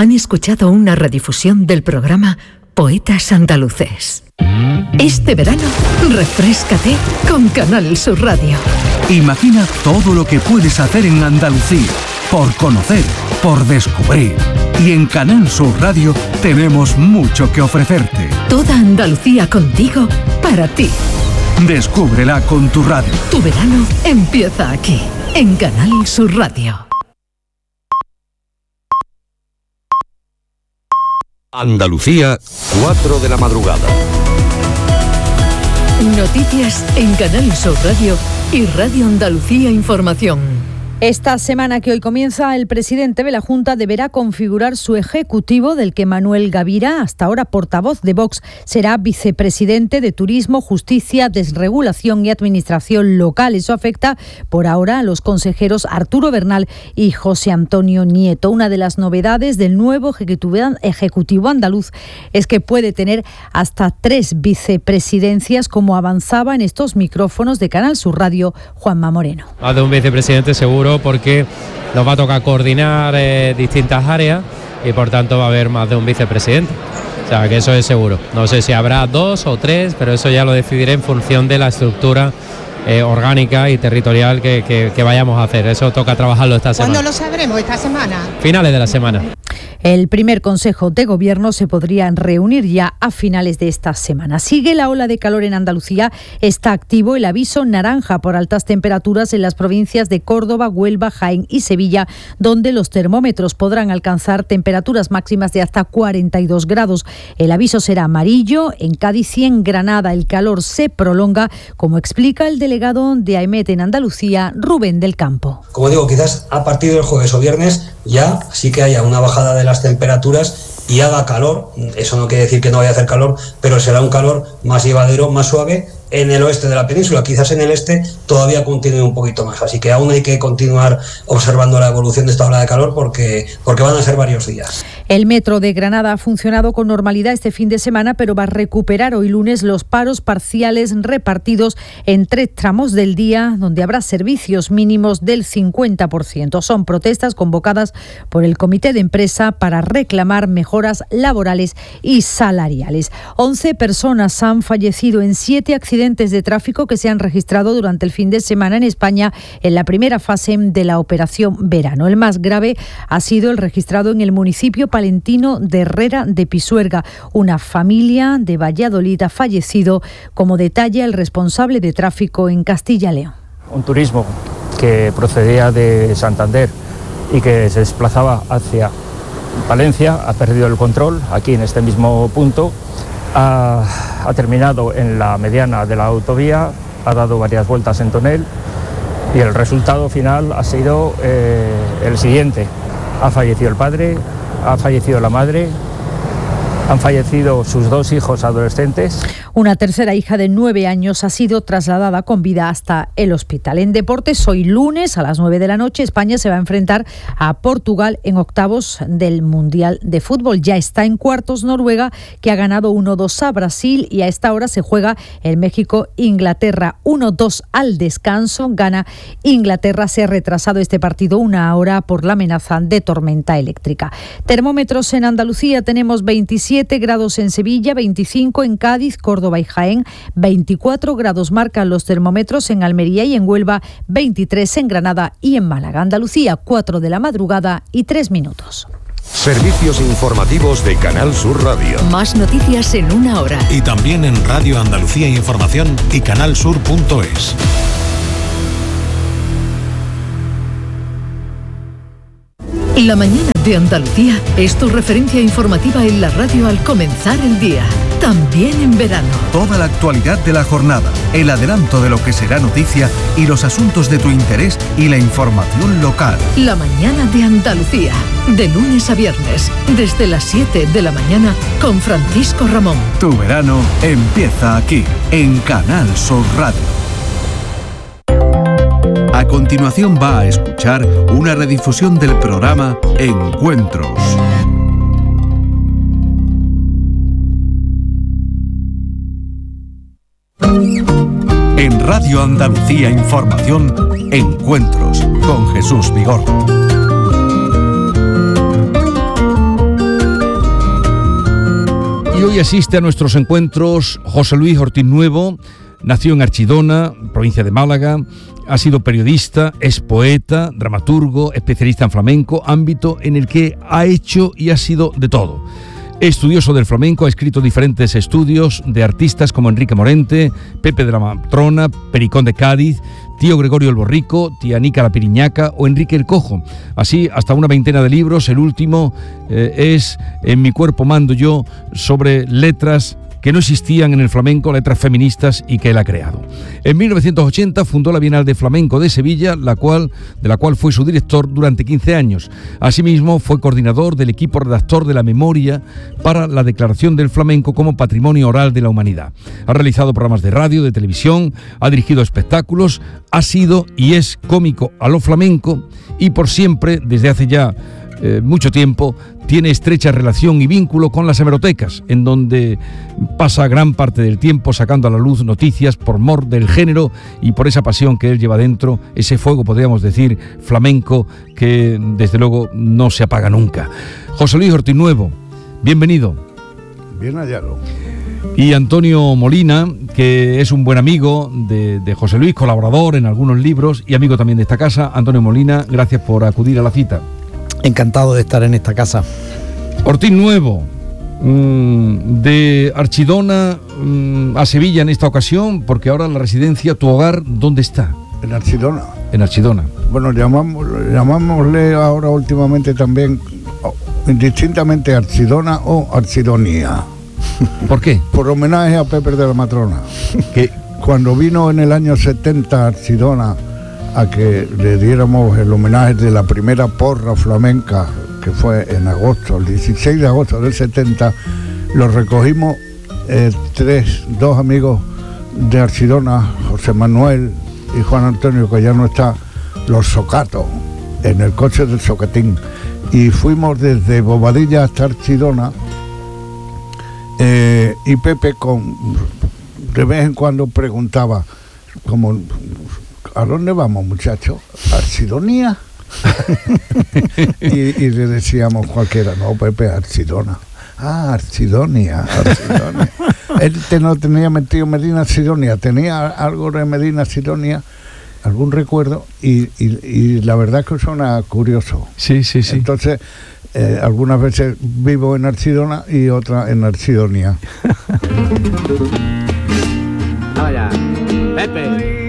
Han escuchado una redifusión del programa Poetas Andaluces. Este verano, refréscate con Canal Sur Radio. Imagina todo lo que puedes hacer en Andalucía, por conocer, por descubrir. Y en Canal Sur Radio tenemos mucho que ofrecerte. Toda Andalucía contigo, para ti. Descúbrela con tu radio. Tu verano empieza aquí, en Canal Sur Radio. Andalucía, 4 de la madrugada. Noticias en Canal Sur Radio y Radio Andalucía Información. Esta semana que hoy comienza, el presidente de la Junta deberá configurar su ejecutivo, del que Manuel Gavira, hasta ahora portavoz de Vox, será vicepresidente de Turismo, Justicia, Desregulación y Administración Local. Eso afecta por ahora a los consejeros Arturo Bernal y José Antonio Nieto. Una de las novedades del nuevo ejecutivo andaluz es que puede tener hasta 3 vicepresidencias, como avanzaba en estos micrófonos de Canal Sur Radio Juanma Moreno. Más de un vicepresidente seguro, porque nos va a tocar coordinar distintas áreas y por tanto va a haber más de un vicepresidente. O sea, que eso es seguro. No sé si habrá 2 o 3, pero eso ya lo decidiré en función de la estructura orgánica y territorial que vayamos a hacer. Eso toca trabajarlo esta semana. ¿Cuándo lo sabremos? ¿Esta semana? Finales de la semana. El primer Consejo de Gobierno se podría reunir ya a finales de esta semana. Sigue la ola de calor en Andalucía. Está activo el aviso naranja por altas temperaturas en las provincias de Córdoba, Huelva, Jaén y Sevilla, donde los termómetros podrán alcanzar temperaturas máximas de hasta 42 grados. El aviso será amarillo en Cádiz y en Granada. El calor se prolonga, como explica el delegado de AEMET en Andalucía, Rubén del Campo. Como digo, quizás a partir del jueves o viernes ya sí que haya una bajada de las temperaturas y haga calor. Eso no quiere decir que no vaya a hacer calor, pero será un calor más llevadero, más suave en el oeste de la península. Quizás en el este todavía continúe un poquito más, así que aún hay que continuar observando la evolución de esta ola de calor porque van a ser varios días. El metro de Granada ha funcionado con normalidad este fin de semana, pero va a recuperar hoy lunes los paros parciales repartidos en 3 tramos del día, donde habrá servicios mínimos del 50%. Son protestas convocadas por el comité de empresa para reclamar mejoras laborales y salariales. 11 personas han fallecido en 7 accidentes de tráfico que se han registrado durante el fin de semana en España en la primera fase de la operación Verano. El más grave ha sido el registrado en el municipio palentino de Herrera de Pisuerga. Una familia de Valladolid ha fallecido, como detalla el responsable de tráfico en Castilla y León. Un turismo que procedía de Santander y que se desplazaba hacia Valencia ha perdido el control aquí en este mismo punto. Ha terminado en la mediana de la autovía, ha dado varias vueltas en tonel y el resultado final ha sido el siguiente. Ha fallecido el padre, ha fallecido la madre, han fallecido sus 2 hijos adolescentes. Una tercera hija de 9 años ha sido trasladada con vida hasta el hospital. En deportes, hoy lunes a las 9 de la noche, España se va a enfrentar a Portugal en octavos del Mundial de Fútbol. Ya está en cuartos Noruega, que ha ganado 1-2 a Brasil, y a esta hora se juega el México-Inglaterra 1-2 al descanso. Gana Inglaterra. Se ha retrasado este partido 1 hora por la amenaza de tormenta eléctrica. Termómetros en Andalucía: tenemos 27 grados en Sevilla, 25 en Cádiz, Córdoba y Jaén, 24 grados marcan los termómetros en Almería y en Huelva, 23 en Granada y en Málaga. Andalucía, 4 de la madrugada y 3 minutos. Servicios informativos de Canal Sur Radio. Más noticias en 1 hora. Y también en Radio Andalucía Información y canalsur.es. La mañana de Andalucía es tu referencia informativa en la radio al comenzar el día, también en verano. Toda la actualidad de la jornada, el adelanto de lo que será noticia y los asuntos de tu interés y la información local. La mañana de Andalucía, de lunes a viernes, desde las 7 de la mañana con Francisco Ramón. Tu verano empieza aquí, en Canal Sur Radio. A continuación va a escuchar una redifusión del programa Encuentros. En Radio Andalucía Información, Encuentros con Jesús Vigorra. Hoy asiste a nuestros encuentros José Luis Ortiz Nuevo. Nació en Archidona, provincia de Málaga. Ha sido periodista, es poeta, dramaturgo, especialista en flamenco, ámbito en el que ha hecho y ha sido de todo. Estudioso del flamenco, ha escrito diferentes estudios de artistas como Enrique Morente, Pepe de la Matrona, Pericón de Cádiz, Tío Gregorio el Borrico, Tía Nica la Piriñaca o Enrique el Cojo. Así hasta una veintena de libros. El último es En mi cuerpo mando yo, sobre letras que no existían en el flamenco, letras feministas y que él ha creado. En 1980 fundó la Bienal de Flamenco de Sevilla, de la cual fue su director durante 15 años. Asimismo, fue coordinador del equipo redactor de la memoria para la declaración del flamenco como patrimonio oral de la humanidad. Ha realizado programas de radio, de televisión, ha dirigido espectáculos, ha sido y es cómico a lo flamenco y por siempre, desde hace ya mucho tiempo, tiene estrecha relación y vínculo con las hemerotecas, en donde pasa gran parte del tiempo sacando a la luz noticias por mor del género y por esa pasión que él lleva dentro, ese fuego, podríamos decir, flamenco, que desde luego no se apaga nunca. José Luis Ortiz Nuevo, bienvenido. Bien hallado. Y Antonio Molina, que es un buen amigo de José Luis, colaborador en algunos libros y amigo también de esta casa. Antonio Molina, gracias por acudir a la cita. Encantado de estar en esta casa. Ortiz Nuevo, de Archidona a Sevilla en esta ocasión, porque ahora la residencia, tu hogar, ¿dónde está? En Archidona. En Archidona. Bueno, llamámosle ahora últimamente también indistintamente Archidona o Archidonia. ¿Por qué? Por homenaje a Pepe de la Matrona, que cuando vino en el año 70 a Archidona a que le diéramos el homenaje de la primera porra flamenca, que fue en agosto, el 16 de agosto del 70, lo recogimos dos amigos de Archidona, José Manuel y Juan Antonio, que ya no está, los Socatos, en el coche del Socatín, y fuimos desde Bobadilla hasta Archidona, y Pepe de vez en cuando preguntaba, como, ¿a dónde vamos, muchachos? ¿Archidonia? y le decíamos cualquiera, no, Pepe, Archidona. Ah, Archidonia. Él no tenía metido Medina Sidonia, tenía algo de Medina Sidonia, algún recuerdo, y la verdad que suena curioso. Sí. Entonces, algunas veces vivo en Archidona y otras en Archidonia. Vaya, Pepe.